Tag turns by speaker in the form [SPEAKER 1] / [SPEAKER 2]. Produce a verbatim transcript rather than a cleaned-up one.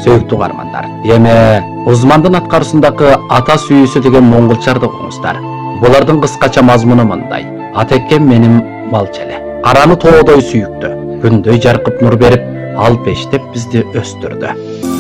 [SPEAKER 1] Сөйктүү каармандар. Эми Узмандын аткаруусундагы ата сүйүүсү деген моңголчарды окуңуздар. Булардын кыскача мазмуну мындай. Атекем менин балчеле. Караны тоодой сүйүктү. Күндөй жаркып нур берип, ал бештеп бизди өстүрдү.